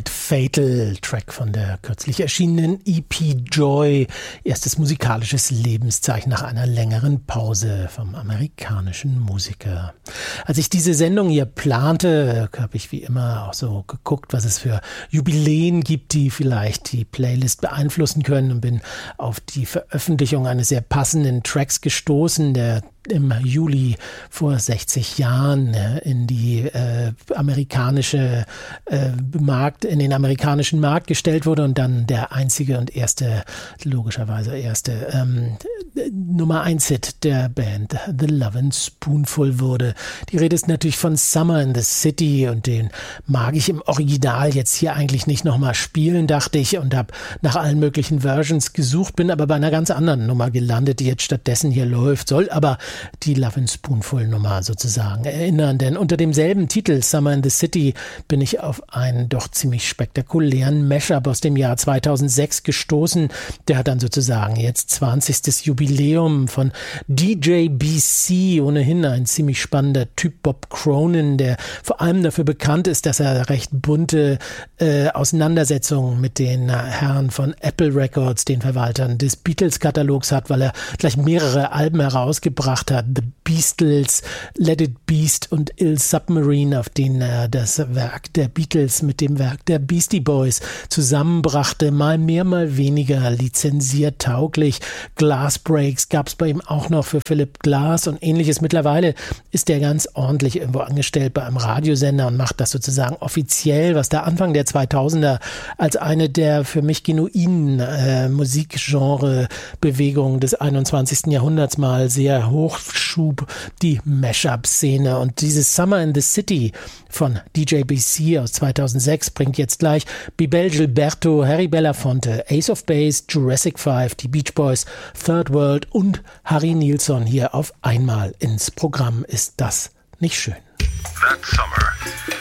mit Fatal, Track von der kürzlich erschienenen EP Joy, erstes musikalisches Lebenszeichen nach einer längeren Pause vom amerikanischen Musiker. Als ich diese Sendung hier plante, habe ich wie immer auch so geguckt, was es für Jubiläen gibt, die vielleicht die Playlist beeinflussen können, und bin auf die Veröffentlichung eines sehr passenden Tracks gestoßen, der im Juli vor 60 Jahren in die in den amerikanischen Markt gestellt wurde und dann der einzige und logischerweise erste Nummer 1 Hit der Band The Lovin' Spoonful wurde. Die Rede ist natürlich von Summer in the City, und den mag ich im Original jetzt hier eigentlich nicht nochmal spielen, dachte ich, und habe nach allen möglichen Versions gesucht, bin aber bei einer ganz anderen Nummer gelandet, die jetzt stattdessen hier läuft, soll aber die Lovin' Spoonful Nummer sozusagen erinnern, denn unter demselben Titel Summer in the City bin ich auf einen doch ziemlich spektakulären Mashup aus dem Jahr 2006 gestoßen. Der hat dann sozusagen jetzt 20. Jubiläum von DJ BC, ohnehin ein ziemlich spannender Typ, Bob Cronin, der vor allem dafür bekannt ist, dass er recht bunte Auseinandersetzungen mit den Herren von Apple Records, den Verwaltern des Beatles-Katalogs hat, weil er gleich mehrere Alben herausgebracht hat. The Beastles, Let It Beast und Ill Submarine, auf denen er das Werk der Beatles mit dem Werk der Beastie Boys zusammenbrachte, mal mehr, mal weniger lizenziert tauglich. Glass Breaks gab es bei ihm auch noch für Philip Glass und ähnliches. Mittlerweile ist er ganz ordentlich irgendwo angestellt bei einem Radiosender und macht das sozusagen offiziell, was der Anfang der 2000er als eine der für mich genuinen Musikgenre-Bewegungen des 21. Jahrhunderts mal sehr hochschub, die Mashup-Szene. Und dieses Summer in the City von DJ BC aus 2006 bringt jetzt gleich Bebel Gilberto, Harry Belafonte, Ace of Base, Jurassic 5, die Beach Boys, Third World und Harry Nilsson hier auf einmal ins Programm. Ist das nicht schön? That summer